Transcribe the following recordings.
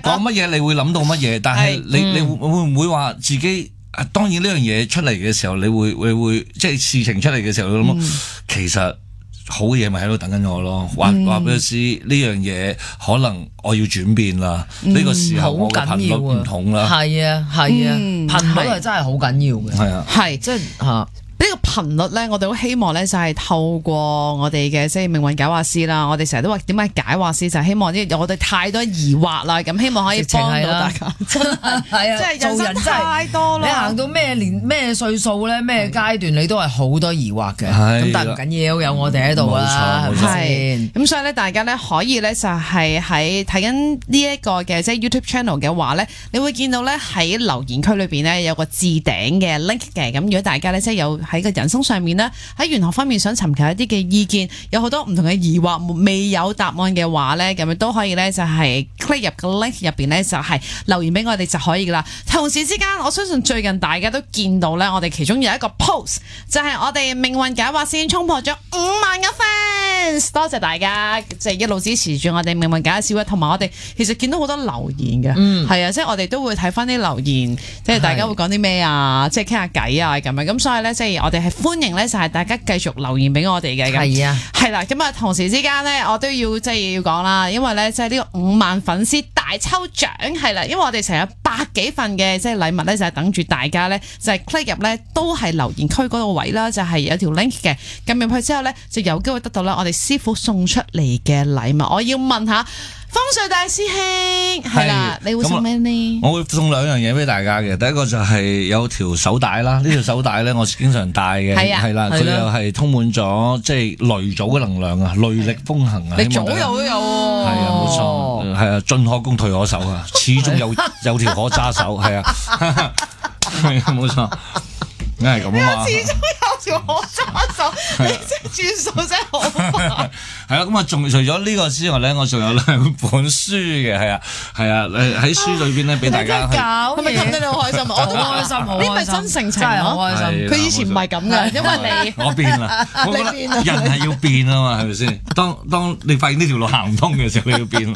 講乜嘢，你會諗到乜嘢，但係你會唔會話自己？當然呢樣嘢出嚟嘅時候，你會即係事情出嚟嘅時候，你諗其實好嘢咪喺度等緊我咯。話俾佢知呢樣嘢可能我要轉變啦。呢個時候我嘅頻率唔同啦。 係啊，頻率係真係好緊要嘅。 係啊， 係即係嚇。呢個頻率咧，我哋好希望咧，就係透過我哋嘅即係命運解惑師啦。我哋成日都話點解解惑師就係希望啲我哋太多疑惑啦，咁希望可以幫到大家。真係係啊，即係人生太多啦。 你行到咩年咩歲數咧，咩階段你都係好多疑惑嘅。咁但係唔緊要，有我哋喺度啦，係咪先？ 咁所以咧，大家咧可以咧就係喺睇緊呢一個嘅即係 YouTube channel 嘅話咧，你會見到咧喺留言區裏邊咧有個置頂嘅 link 嘅。咁如果大家咧即係有喺個人生上面咧，喺玄學方面想尋求一啲嘅意見，有好多唔同嘅疑惑未有答案嘅話咧，咁樣都可以咧就係 click 入個 link 入邊咧就係留言俾我哋就可以噶啦。同時之間，我相信最近大家都見到咧，我哋其中有一個 post 就係我哋命運解惑師衝破咗5萬個 fans， 多謝大家即係一路支持住我哋命運解惑師，同埋我哋其實見到好多留言嘅，係啊，即係我哋都會睇翻啲留言，即係大家會講啲咩啊，即係傾下偈啊咁樣，咁所以咧即係我哋係歡迎咧就係大家繼續留言俾我哋嘅， 係啊， 係啦，咁啊同時之間咧我都要即係要講啦，因為咧即係呢個5萬粉絲大抽獎係啦，因為我哋成日100幾份嘅即係禮物咧就係等住大家咧就係 click 入咧都係留言區嗰個位啦，就係有條 link 嘅，撳入去之後咧就有機會得到啦我哋師傅送出嚟嘅禮物。我要問下風水大師兄係啦，你會送咩呢？ 我會送2樣嘢俾大家嘅，第一個就係有條手帶啦，呢條手帶咧我經常戴嘅，係啦，佢又係充滿咗即係雷祖嘅能量啊，雷力風行啊， 你左右都有， 係啊，冇錯，係啊，進可攻退可守啊，始終有條可揸手，係啊，係啊，冇錯。梗係咁啊嘛！ 始終有條可揸手，你即係轉數真係好快。 係啦，咁啊，仲除咗呢個之外咧，我仲有2本書嘅，係啊，喺書裏邊咧俾大家。 係咪氹得你好開心啊？我都開心，呢咪真性情咯， 好開心。 佢以前唔係咁嘅，因為你我變啦，我覺得人係要變啊嘛，係咪先？當你發現呢條路行唔通嘅時候，你要變。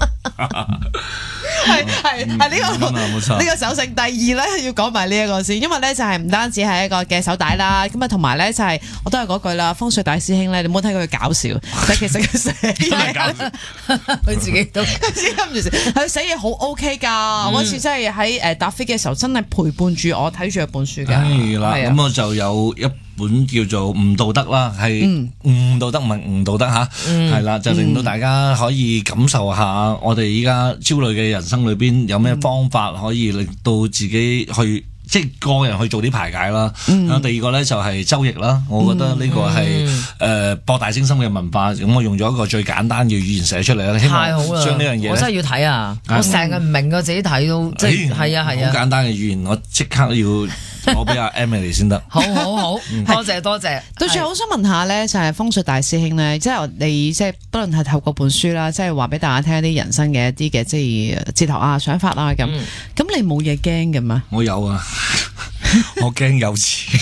係呢個冇錯， 呢個手性。第二咧要講埋呢一個先，因為咧就係唔單止係一個嘅手帶啦，咁啊同埋咧就係我都係嗰句啦，風水大師兄咧，你唔好睇佢搞笑，但其實佢寫嘢， 佢自己都佢寫嘢好 OK 㗎。我次真係喺搭飛機嘅時候，真係陪伴住我睇住一本書㗎。 係啦，咁我就有一本叫做悟道德啦，係悟道德唔係悟道德嚇，係啦，就令到大家可以感受下我哋依家焦慮嘅人生裏邊有咩方法可以令到自己去即係個人去做啲排解啦。第二個咧就係周易啦，我覺得呢個係博大精深嘅文化，咁我用咗一個最簡單嘅語言寫出嚟啦，希望將呢樣嘢我真係要睇啊！我成日唔明㗎，自己睇到即係係啊，好簡單嘅語言，我即刻要。我俾阿 Emily 先得， 好，多謝。 到最後好想問下咧，就係風水大師兄咧，即係你即係不論係透過本書啦，即係話俾大家聽一啲人生嘅一啲嘅即係哲學啊、想法啊咁。咁你冇嘢驚嘅咩？ 我有啊，我驚有錢。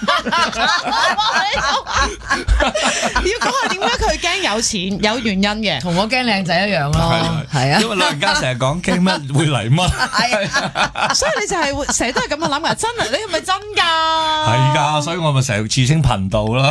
要講下點解佢驚有錢，有原因嘅， 同我驚靚仔一樣咯，係啊。 因為老人家成日講驚乜會嚟乜， 所以你就係會成日都係咁樣諗噶，真係你係咪真㗎？ 係㗎，所以我咪成日自稱頻道咯。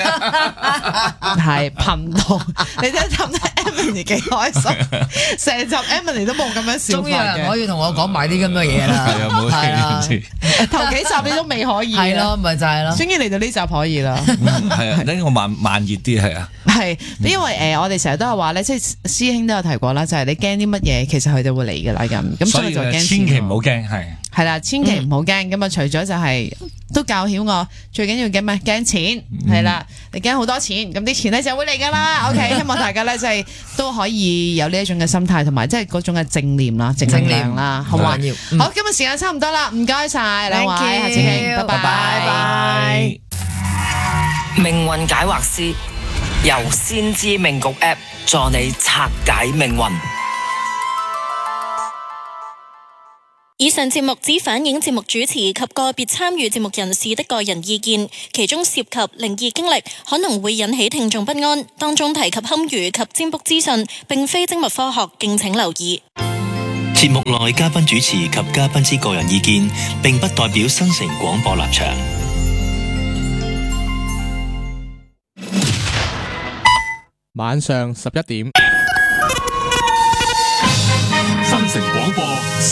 係頻道，你睇睇 Emily 幾開心，成集 Emily 都冇咁樣笑。 終於有人可以同我講埋啲咁嘅嘢啦， 係啊，冇錯。 頭幾集你都未可以， 係咯，咪就係咯。 終於嚟到呢集可以啦。 係啊，等我慢熱啲，係啊。 係，因為我哋成日都係話咧，即係師兄都有提過啦，就係你驚啲乜嘢，其實佢哋會嚟㗎啦咁所以就驚。 千祈唔好驚， 係啦，千祈唔好驚。咁啊，除咗就係都教曉我，最緊要驚咩？驚錢係啦，你驚好多錢，咁啲錢咧就會嚟㗎啦。OK，希望大家咧即係都可以有呢一種嘅心態，同埋即係嗰種嘅正念啦、正能量啦，好嘛？好，今日時間差唔多啦，唔該晒兩位，下次見，拜拜。 命運解惑師由先知命局 App 助你拆解命運。 以上節目只反映節目主持及個別參與節目人士的個人意見，其中涉及靈異經歷，可能會引起聽眾不安。當中提及堪輿及占卜資訊，並非精密科學，敬請留意。 節目內嘉賓主持及嘉賓之個人意見，並不代表新城廣播立場。 晚上11點， 新城廣播